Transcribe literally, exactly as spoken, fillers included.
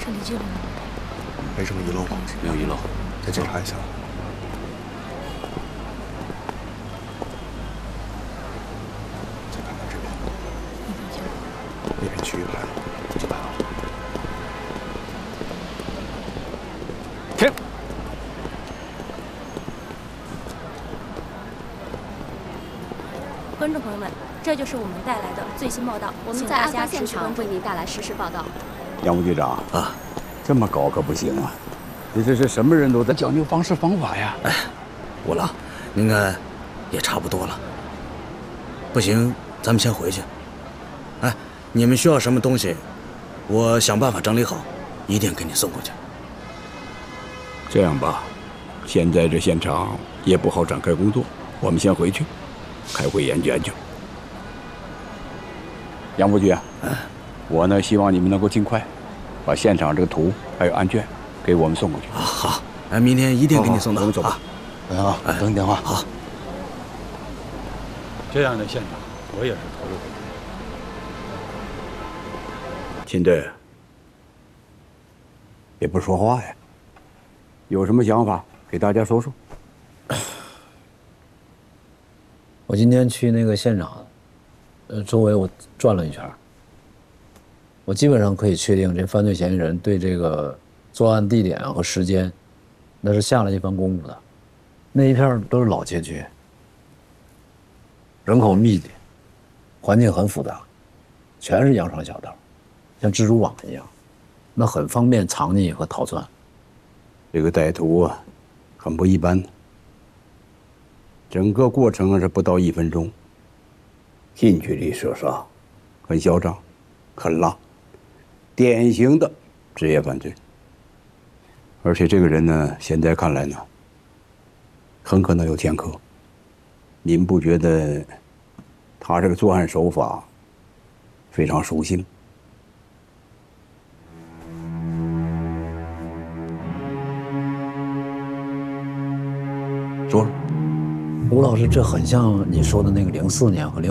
车离这里吗？ 没什么遗漏吧？ 没有遗漏， 再检查一下。再看看这边，那片区域排了，就排好。 停！ 观众朋友们，这就是我们带来的最新报道。 我们在案发现场为您带来实时报道。 杨副局长啊， 这么搞可不行啊！你这是什么人都在讲究方式方法呀？ 哎，五郎，应该也差不多了。不行，咱们先回去。哎，你们需要什么东西，我想办法整理好，一定给你送过去。 这样吧，现在这现场也不好展开工作，我们先回去，开会研究研究。杨副局啊， 哎， 我呢希望你们能够尽快把现场这个图还有案卷给我们送过去。 啊，好，哎，明天一定给你送到。 我们走吧。啊，等你电话。 好。 这样的现场，我也是头一回。秦队，也不说话呀？有什么想法给大家说说？ 我今天去那个现场，呃，周围我转了一圈，我基本上可以确定，这犯罪嫌疑人对这个作案地点和时间，那是下了一番功夫的。那一片都是老街区，人口密集，环境很复杂，全是羊肠小道，像蜘蛛网一样，那很方便藏匿和逃窜。 这个歹徒啊，很不一般。整个过程是不到一分钟，近距离射杀，很嚣张，很辣，典型的职业犯罪。而且这个人呢，现在看来呢，很可能有前科。您不觉得他这个作案手法非常熟悉吗？说说。 吴老师，这很像你说的那个零四年和零